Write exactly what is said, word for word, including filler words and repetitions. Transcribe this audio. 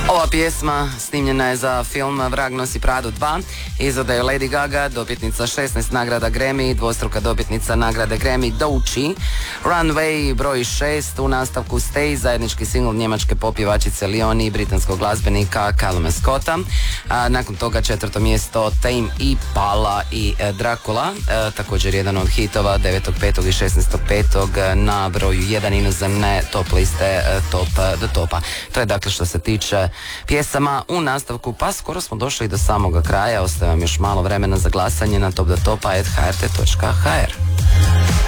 Ova pjesma snimljena je za film Vrag nosi Pradu dva, izvoda je Lady Gaga, dobitnica šesnaest nagrada Grammy, dvostruka dobitnica nagrade Grammy Doechii. Runway broj šest, u nastavku Stay, zajednički singl njemačke popjevačice Leoni i britanskog glazbenika Calluma Scotta. A, nakon toga četvrto mjesto Tame Impala i e, Dracula, e, također jedan od hitova devetog petog i šesnaestog petog na broju jedan inozemne top liste e, Top do Topa. To je dakle što se tiče pjesama u nastavku, pa skoro smo došli do samoga kraja. Ostaje vam još malo vremena za glasanje na top do topa at h r t točka h r.